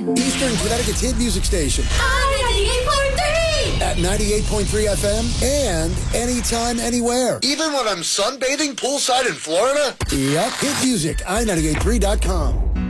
Eastern Connecticut's hit music station. At 98.3 FM and anytime, anywhere. Even when I'm sunbathing poolside in Florida? Yep. Hit music, i98.3.com.